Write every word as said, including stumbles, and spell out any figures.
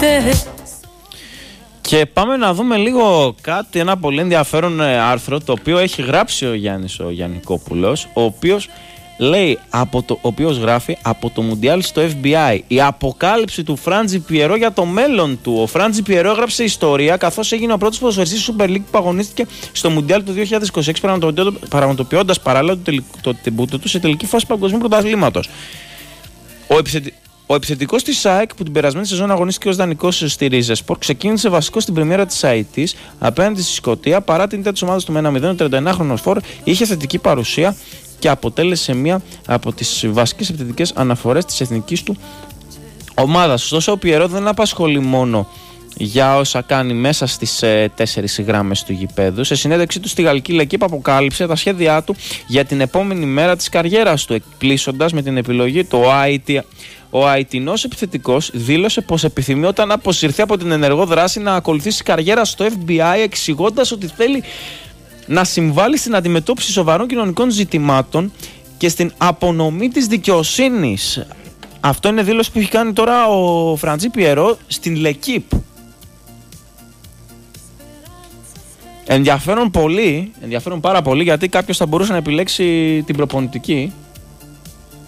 Και πάμε να δούμε λίγο κάτι, ένα πολύ ενδιαφέρον άρθρο το οποίο έχει γράψει ο Γιάννης ο Γιαννικόπουλος, ο οποίος λέει, από το, ο οποίος γράφει από το Μουντιάλ στο εφ μπι άι, η αποκάλυψη του Φράντζι Πιερό για το μέλλον του. Ο Φράντζι Πιερό έγραψε ιστορία καθώς έγινε ο πρώτος ποδοσφαιριστής Super League που αγωνίστηκε στο Μουντιάλ του δύο χιλιάδες είκοσι έξι, πραγματοποιώντας παράλληλα το, το τεμπούτο του σε τελική φάση παγκοσμίου πρωταθλήματος. Ο επιθετικός Ο επιθετικός της ΑΕΚ, που την περασμένη σεζόν αγωνίστηκε ως δανεικός στη Ριζεσπορ, ξεκίνησε βασικό στην πρεμιέρα της ΑΕΤ απέναντι στη Σκωτία. Παρά την ήττα της ομάδας του με ένα μηδέν, ο τριανταενάχρονος φορ είχε θετική παρουσία και αποτέλεσε μία από τις βασικές επιθετικές αναφορές της εθνικής του ομάδας. Ωστόσο, ο Πιερό δεν απασχολεί μόνο για όσα κάνει μέσα στις ε, τέσσερις γράμμες του γηπέδου. Σε συνέντευξή του στη Γαλλική Λεκύπ αποκάλυψε τα σχέδιά του για την επόμενη μέρα της καριέρας του, εκπλήσοντας με την επιλογή του άι τι. Ο Αιτινός επιθετικός δήλωσε πως επιθυμεί όταν αποσυρθεί από την ενεργό δράση να ακολουθήσει καριέρα στο εφ μπι άι, εξηγώντας ότι θέλει να συμβάλλει στην αντιμετώπιση σοβαρών κοινωνικών ζητημάτων και στην απονομή της δικαιοσύνης. Αυτό είναι δήλωση που έχει κάνει τώρα ο Φραντζί Πιερό στην Λεκύπ. Ενδιαφέρον πολύ, ενδιαφέρον πάρα πολύ, γιατί κάποιος θα μπορούσε να επιλέξει την προπονητική